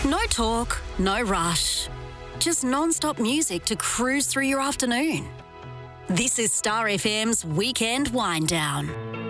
No talk, no rush. Just non-stop music to cruise through your afternoon. This is Star FM's Weekend Wind Down.